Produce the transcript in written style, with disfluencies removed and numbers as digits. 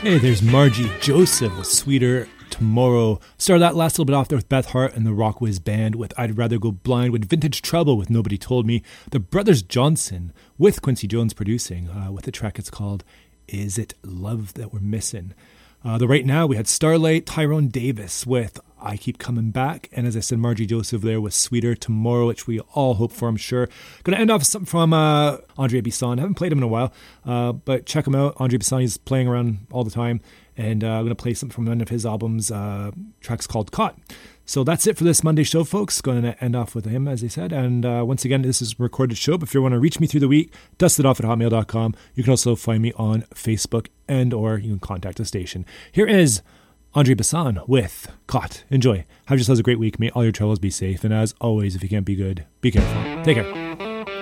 Hey, there's Margie Joseph with Sweeter Tomorrow. Started that last little bit off there with Beth Hart and the Rock Wiz Band with I'd Rather Go Blind, with Vintage Trouble with Nobody Told Me, the Brothers Johnson with Quincy Jones producing with a track it's called Is It Love That We're Missing. Right now we had Starlight, Tyrone Davis with I Keep Coming Back, and as I said, Margie Joseph there with Sweeter Tomorrow, which we all hope for, I'm sure. Going to end off with something from Andre Bisson. I haven't played him in a while, but check him out. Andre Bisson, he's playing around all the time, and I'm going to play something from one of his albums, tracks called Caught. So that's it for this Monday show, folks. Going to end off with him, as I said. And once again, this is a recorded show. But if you want to reach me through the week, dustitoff@hotmail.com. You can also find me on Facebook or you can contact the station. Here is Andre Bisson with Caught. Enjoy. Have yourselves a great week. May all your travels be safe. And as always, if you can't be good, be careful. Take care.